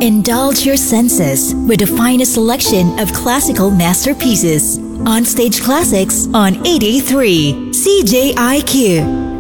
Indulge your senses with the finest selection of classical masterpieces. On Stage Classics on 83 CJIQ.